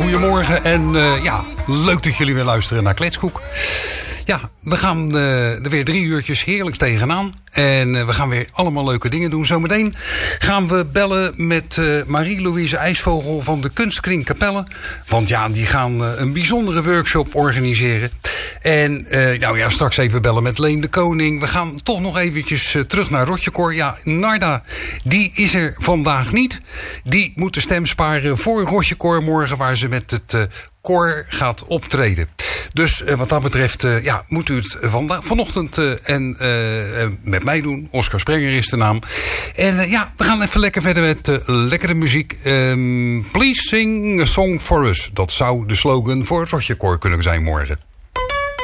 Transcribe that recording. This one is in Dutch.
goedemorgen en leuk dat jullie weer luisteren naar Kletskoek. Ja, we gaan er weer 3 uurtjes heerlijk tegenaan. En we gaan weer allemaal leuke dingen doen. Zometeen gaan we bellen met Marie-Louise IJsvogel van de Kunstkring Capelle. Want ja, die gaan een bijzondere workshop organiseren. En straks even bellen met Leen de Koning. We gaan toch nog eventjes terug naar Rotjekor. Ja, Narda, die is er vandaag niet. Die moet de stem sparen voor Rotjekor morgen, waar ze met het koor gaat optreden. Dus wat dat betreft moet u het vanochtend met mij doen. Oscar Sprenger is de naam. En we gaan even lekker verder met lekkere muziek. Please sing a song for us. Dat zou de slogan voor het Rotjekor kunnen zijn morgen.